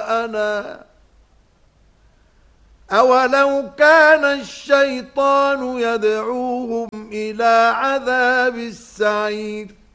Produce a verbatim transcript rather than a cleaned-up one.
وراءنا أولو كان الشيطان يدعوهم إلى عذاب السعير